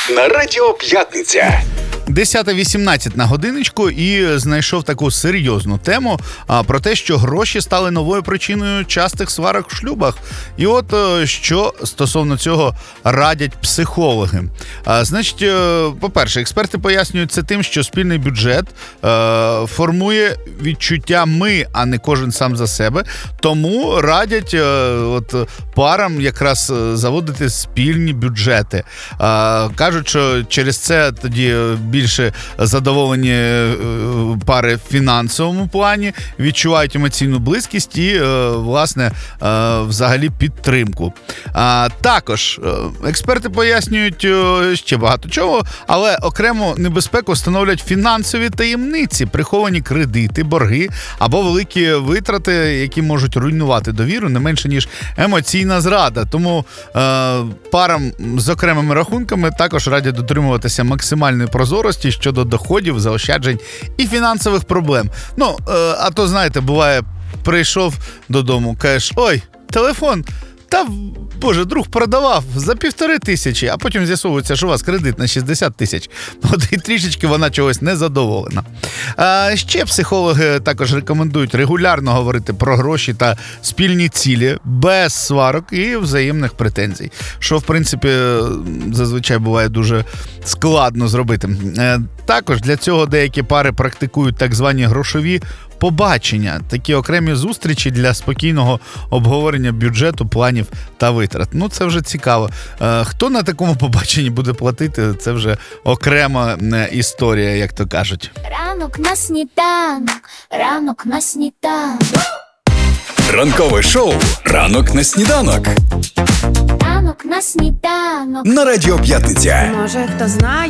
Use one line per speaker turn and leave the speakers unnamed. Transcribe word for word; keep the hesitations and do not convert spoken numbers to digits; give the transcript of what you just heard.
на Радіо П'ятниця.
десята вісімнадцять на годиночку і знайшов таку серйозну тему а, про те, що гроші стали новою причиною частих сварок в шлюбах. І от е, що стосовно цього радять психологи. А, значить, е, по-перше, експерти пояснюють це тим, що спільний бюджет е, формує відчуття ми, а не кожен сам за себе. Тому радять е, от, парам якраз заводити спільні бюджети. А, кажуть, що через це тоді більше задоволені пари в фінансовому плані, відчувають емоційну близькість і, власне, взагалі підтримку. А також експерти пояснюють ще багато чого, але окрему небезпеку становлять фінансові таємниці, приховані кредити, борги або великі витрати, які можуть руйнувати довіру не менше, ніж емоційна зрада. Тому е, парам з окремими рахунками також радять дотримуватися максимальної прозорості щодо доходів, заощаджень і фінансових проблем. Ну, е, а то, знаєте, буває, прийшов додому, кажеш, ой, телефон, та, боже, друг продавав за півтори тисячі, а потім з'ясовується, що у вас кредит на шістдесят тисяч. От і трішечки вона чогось не задоволена. А ще психологи також рекомендують регулярно говорити про гроші та спільні цілі, без сварок і взаємних претензій. Що, в принципі, зазвичай буває дуже складно зробити. Також для цього деякі пари практикують так звані грошові побачення, такі окремі зустрічі для спокійного обговорення бюджету, планів та витрат. Ну, це вже цікаво. Е, хто на такому побаченні буде платити, це вже окрема історія, як то кажуть.
Ранок на сніданок, ранок на сніданок.
Ранкове шоу «Ранок на сніданок»
Ранок на сніданок.
на Радіо П'ятниця.
Може, хто знає.